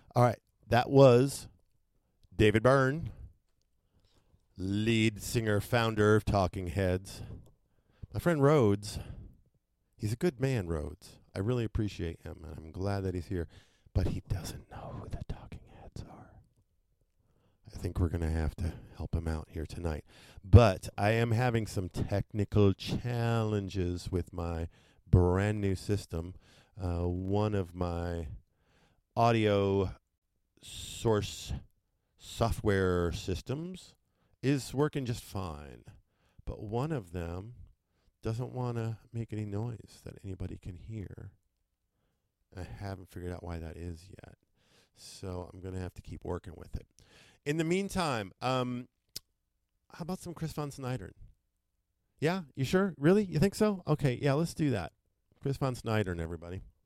All right. That was David Byrne, lead singer, founder of Talking Heads. My friend Rhodes, he's a good man, Rhodes. I really appreciate him, and I'm glad that he's here. But he doesn't know who the Talking Heads are. I think we're going to have to help him out here tonight. But I am having some technical challenges with my brand new system. One of my audio source software systems is working just fine, but one of them doesn't want to make any noise that anybody can hear. I haven't figured out why that is yet, so I'm going to have to keep working with it. In the meantime, how about some Chris Von Snydern? Yeah, you sure? Really? You think so? Okay, yeah, let's do that. Chris Von Snydern, everybody.